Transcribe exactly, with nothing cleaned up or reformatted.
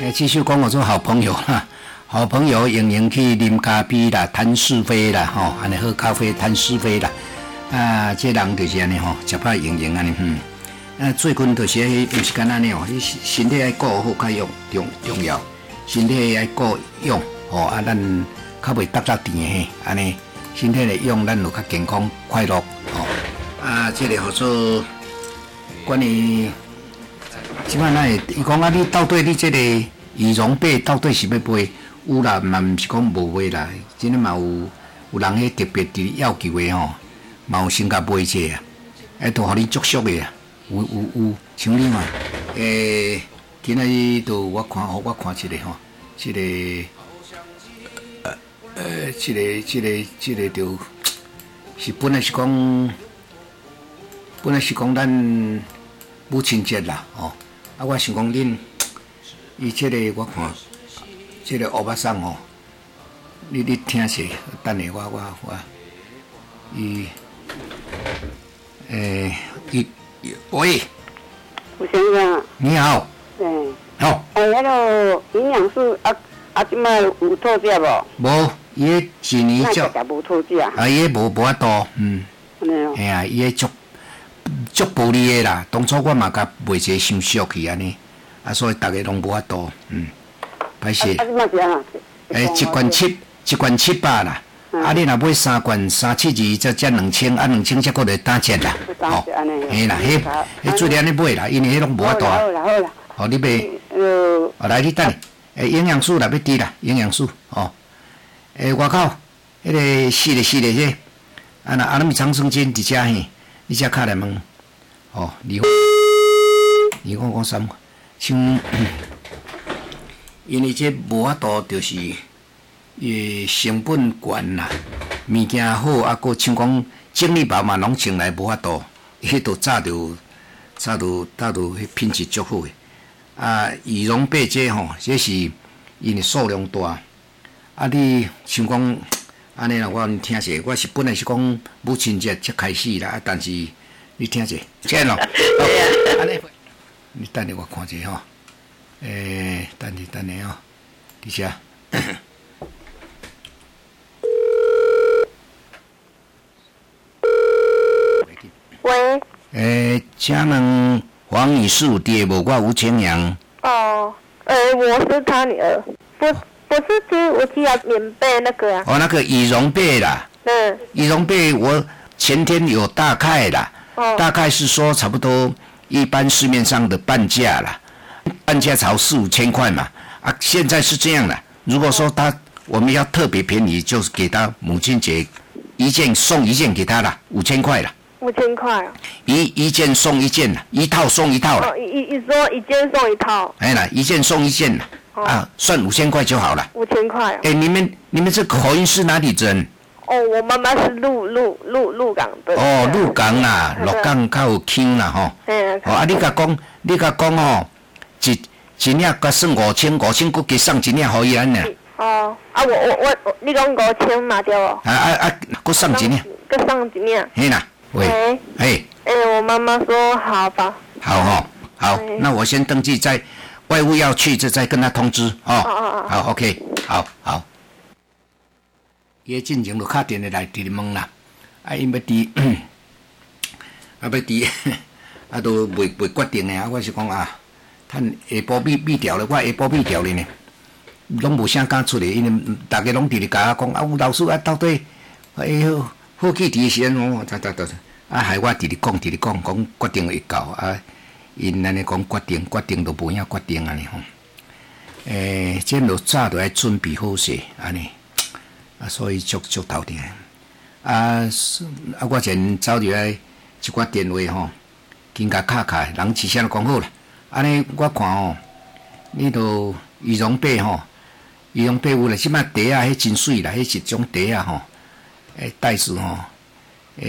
诶，继续讲我做好朋友哈，好朋友用用去啉咖啡啦，谈是非啦，吼，安尼喝咖啡谈是非啦。啊，这人就是安尼吼，食饱用用安尼，嗯。啊，最近就是迄，毋是干安尼哦，你身体爱顾好较用重重要，身体爱顾用，吼啊，咱较袂得得甜嘿，安尼身体来用，咱就较健康快乐，吼。啊，这个叫做关于。即摆咱会，伊讲啊，你到底你即个羽绒被到底是要买？有啦，嘛毋是讲无买啦，真诶嘛有有人迄特别伫要求诶吼，嘛有先甲买者啊，哎，都互你足俗诶啊，有有有，像你嘛，诶，今仔日都我看，互我看一个吼，即、這个呃呃，即、這个即、這个即、這个就是本来是讲，本来是讲咱母亲节啦，吼。啊，我想讲恁，伊即个我看，即、這个欧巴桑吼，你你听下，等下我我我，伊，诶，伊，喂， 吴先生， 你好， 嗯， 好， 哎，迄个营养素啊啊，即摆有讨价无？ 无，伊迄一年足， 那无讨价。 啊，伊迄无无法度，嗯，嘿啊，伊迄足。足暴利的啦！当初我嘛甲卖一个伤俗去安尼，啊，所以大家拢无法度，嗯，歹势。 啊，即摆是安怎？ 诶，一罐七，一罐七百啦。嗯、啊，你若买三罐，三七二则才两千，啊，两千则搁来打折啦。 哦， 嘿啦，迄迄做安尼买啦，因为迄拢无法度。 好啦好啦。 哦，你买。呃。哦，来你等。诶，营养素来要滴啦，营养素哦。诶，外口迄个四个四个这，啊那阿拉米长生煎伫遮嘿。你只卡来问，哦，你你讲讲啥物？像，因为这无法度，就是诶成本悬啦，物件好，啊，搁像讲整理包嘛，拢穿来无法度，迄都早着早着早着迄品质足好诶。啊，羽绒被这吼，这是因为数量大，啊，你像讲。安尼啦，我听者，我是本来是讲母亲节才开始啦，但是你听者，这咯，安尼，你等下我看者吼，诶，等下等下哦，伫遮。 喂。 诶，请问黄女士有爹无？我吴清阳。 哦，诶，我是他女儿，不。我是提我提了棉被那个啊。 哦，那个羽绒被啦。嗯。羽绒被我前天有大概啦。哦。大概是说差不多一般市面上的半价啦，半价才四五千块嘛。啊，现在是这样的，如果说他我们要特别便宜，就是给他母亲节一件送一件给他啦，五千块啦。 五千块。 一一件送一件啦，一套送一套啦。 哦，一一说一件送一套。 哎啦，一件送一件啦。啊，算五千块就好了。 五千块。 哎，你们你们这口音是哪里人？ 哦，我妈妈是鹿鹿鹿鹿港的。 哦，鹿港啦，鹿港较有腔啦吼。嗯。哦，啊，你甲讲，你甲讲吼，一一领甲算五千，五千佮加送一领互伊安尼。 哦，啊，我我我，你讲五千嘛对哦。 啊啊啊，佮送一领。 佮送一领。 嘿啦，喂。哎。 哎，我妈妈说好吧。 好吼，好，那我先登记在。外务要去，这再跟他通知哦。哦哦好 ，OK， 好好。伊进前就敲电话来直问啦，啊，因要伫，啊要伫，啊都未未决定呢。啊，我是讲啊，趁下晡秘秘调咧，我下晡秘调咧呢，拢无啥敢出来，因为大家拢直直甲我讲啊，有老师啊，到底哎呦好去伫时阵哦，咋咋咋，啊害我直直讲直直讲，讲决定会到啊。因安尼讲决定，决定都无影决定安尼吼。诶、欸，即落早就爱准备好势安尼，啊，所以足足头疼。啊，啊，我前走入来一寡电话吼，紧甲敲开，人事先都讲好啦。安尼我看吼，你都羽绒被吼，羽绒被有啦，即摆袋啊，迄真水啦，迄一种袋啊吼，诶，袋子吼。